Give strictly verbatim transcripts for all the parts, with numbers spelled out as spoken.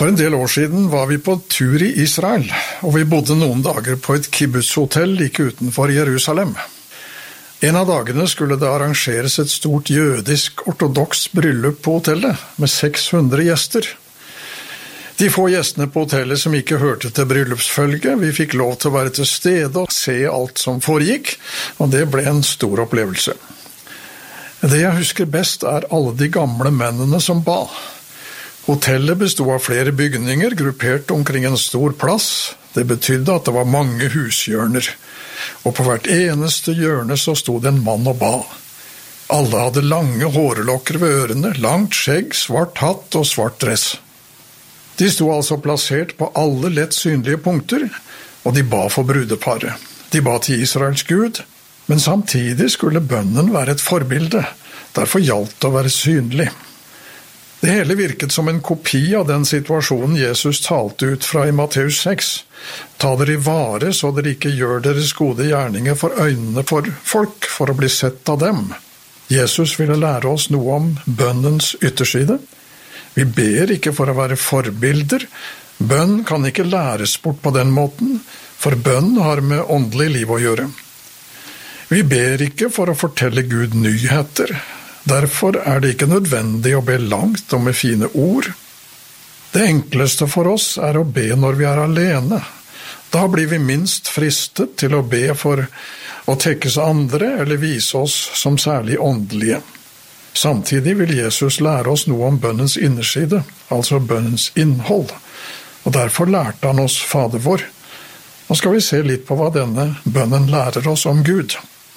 For en del år siden var vi på tur i Israel, og vi bodde noen dager på et kibbutz-hotell like utenfor Jerusalem. En av dagene skulle det arrangeres et stort jødisk ortodokst bryllup på hotellet, med seks hundre gjester. De få gjestene på hotellet som ikke hørte til bryllupsfølge, vi fikk lov til å være til stede og se alt som foregikk, og det ble en stor opplevelse. Det jeg husker best er alle de gamle mennene som ba. Hotellet bestod av flere bygninger, gruppert omkring en stor plass. Det betydde at det var mange hushjørner, og på hvert eneste hjørne så stod en mann og ba. Alle hadde lange hårlokker ved ørene, langt skjegg, svart hatt og svart dress. De sto altså plassert på alle lett synlige punkter, og de ba for brudeparet. De ba til Israels Gud, men samtidig skulle bønnen være et forbilde. Derfor gjaldt det å være synlig. Det hele virket som en kopi av den situasjonen Jesus talte ut fra i Matteus seks. Ta dere i vare, så dere ikke gjør deres gode gjerninger for øynene for folk, for å bli sett av dem. Jesus ville lære oss noe om bønnens ytterside. Vi ber ikke for å være forbilder. Bønn kan ikke læres bort på den måten, for bønn har med åndelig liv å gjøre. Vi ber ikke for å fortelle Gud nyheter. Derfor er det ikke nødvendig å be langt og med fine ord. Det enkleste for oss er å be når vi er alene. Da blir vi minst fristet til å be for å tekkes andre eller vise oss som særlig åndelige. Samtidig vil Jesus lære oss noe om bønnens innerside, altså bønnens innhold, og derfor lærte han oss Fader vår. Nå skal vi se litt på hva denne bønnen lærer oss om Gud.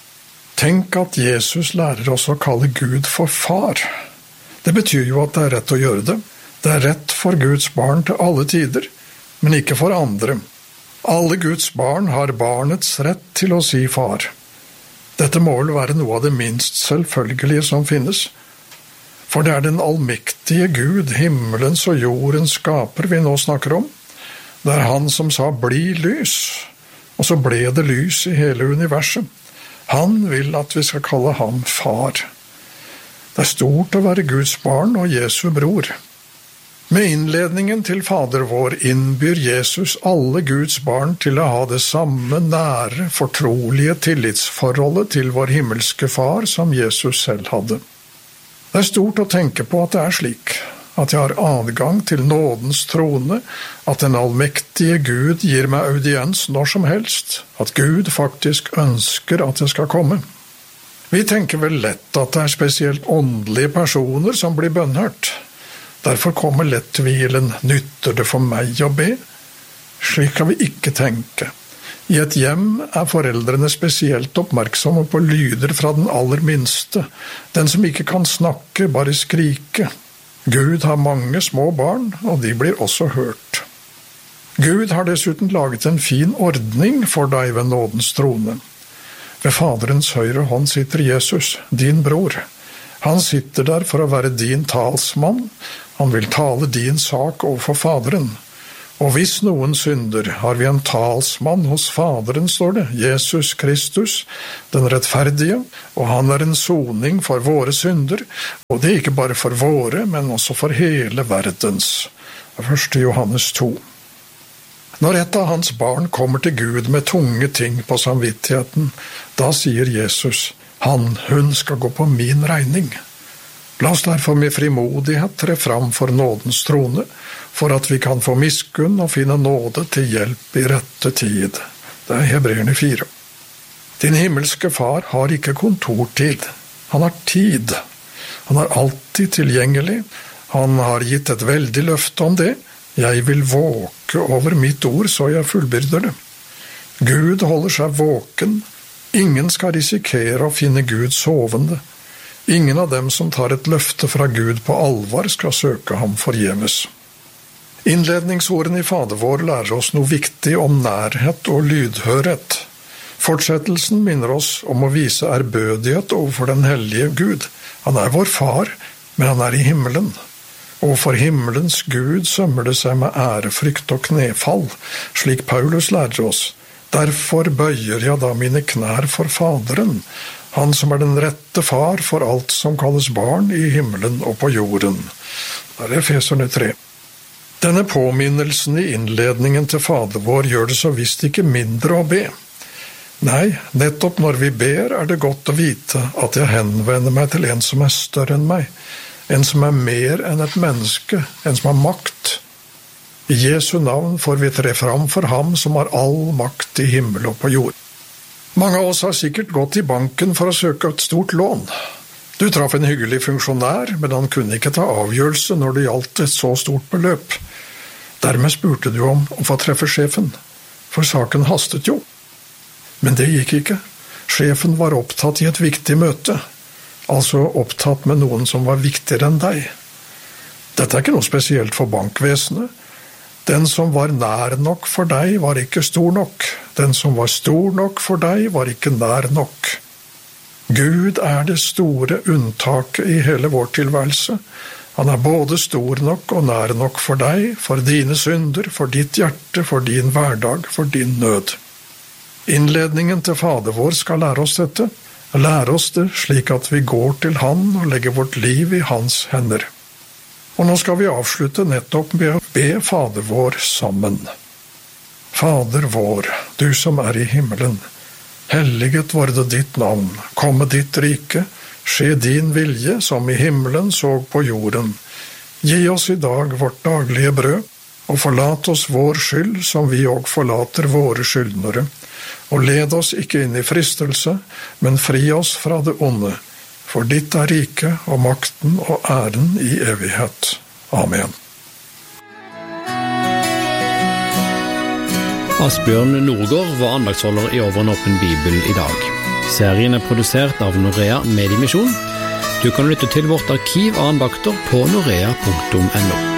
Tenk at Jesus lærer oss å kalle Gud for far. Det betyr jo at det er rett å gjøre det. Det er rett for Guds barn til alle tider, men ikke for andre. Alle Guds barn har barnets rett til å si far. Dette må vel være noe av det minst selvfølgelige som finnes. For det er den allmektige Gud, himmelens og jordens skaper vi nå snakker om. Det er han som sa «bli lys», og så ble det lys i hele universet. Han vil at vi skal kalle ham far. Det er stort å være Guds barn og Jesu bror. Med innledningen til Fader vår innbyr Jesus alle Guds barn til å ha det samme nære, fortrolige tillitsforholdet til vår himmelske far som Jesus selv hadde. Det er stort å tenke på at det er slik, at jeg har adgang til nådens trone, at den allmektige Gud gir meg audiens når som helst, at Gud faktisk ønsker at jeg skal komme. Vi tenker vel lett at det er spesielt åndelige personer som blir bønnhørt. Derfor kommer lett tvilen, nytter det for meg å be? Slik kan vi ikke tenke. I et hjem er foreldrene spesielt oppmerksomme på lyder fra den aller minste, den som ikke kan snakke, bare skrike. Gud har mange små barn, og de blir også hørt. Gud har dessuten laget en fin ordning for deg ved nådens trone. Ved Faderens høyre hånd sitter Jesus, din bror. Han sitter der for å være din talsmann. Han vil tale din sak overfor Faderen. Og hvis noen synder, har vi en talsmann hos Faderen, står det, Jesus Kristus, den rettferdige, og han er en soning for våre synder, og det er ikke bare for våre, men også for hele verdens. første Johannes to. Når et av hans barn kommer til Gud med tunge ting på samvittigheten, da sier Jesus, han, hun skal gå på min regning. La oss derfor med frimodighet tre fram for nådens trone, for at vi kan få miskunn og finne nåde til hjelp i rette tid. Det er Hebreerne fire. Din himmelske far har ikke kontortid. Han har tid. Han er alltid tilgjengelig. Han har gitt et veldig løfte om det. Jeg vil våke over mitt ord, så jeg fullbyrder det. Gud holder seg våken. Ingen skal risikere å finne Gud sovende. Ingen av dem som tar et løfte fra Gud på alvor skal søke ham forgjeves. Innledningsordene i Fader vår lærer oss noe viktig om nærhet og lydhørhet. Fortsettelsen minner oss om å vise ærbødighet overfor den hellige Gud. Han er vår far, men han er i himmelen. Og for himmelens Gud sømmer det seg med ærefrykt og knefall, slik Paulus lærer oss. Derfor bøyer jeg da mine knær for Faderen, han som er den rette far for alt som kalles barn i himmelen og på jorden. Det er Efeserne tre. Denne påminnelsen i innledningen til Fader vår gjør det så visst ikke mindre å be. Nei, nettopp når vi ber er det godt å vite at jeg henvender meg til en som er større enn meg, en som er mer enn et menneske, en som har makt. I Jesu navn får vi tre fram for ham som har all makt i himmel og på jord. Mange av oss har sikkert gått i banken for å søke et stort lån. Du traff en hyggelig funksjonær, men han kunne ikke ta avgjørelse når det gjaldt et så stort beløp. Dermed spurte du om å få treffe sjefen, for saken hastet jo. Men det gikk ikke. Sjefen var opptatt i et viktig møte, altså opptatt med noen som var viktigere enn deg. Dette er ikke noe spesielt for bankvesenet. Den som var nær nok for deg, var ikke stor nok. Den som var stor nok for deg, var ikke nær nok. Gud er det store unntaket i hele vår tilværelse. Han er både stor nok og nær nok for deg, for dine synder, for ditt hjerte, for din hverdag, for din nød. Innledningen til Fader vår skal lære oss dette. Lære oss det slik at vi går til Han og legger vårt liv i Hans hender. Og nå skal vi avslutte nettopp med å be Fader vår sammen. Fader vår, du som er i himmelen, helliget vorde ditt navn, komme ditt rike, skje din vilje som i himmelen så på jorden. Gi oss i dag vårt daglige brød, og forlat oss vår skyld som vi og forlater våre skyldnere. Og led oss ikke inn i fristelse, men fri oss fra det onde. For ditt er riket og makten og æren i evighet. Amen. Asbjørn Nordgård var andaktsholder i Over en åpen bibel i dag. Serien er produsert av Norea Mediemisjon. Du kan lytte til vårt arkiv av andakter på norea punktum no.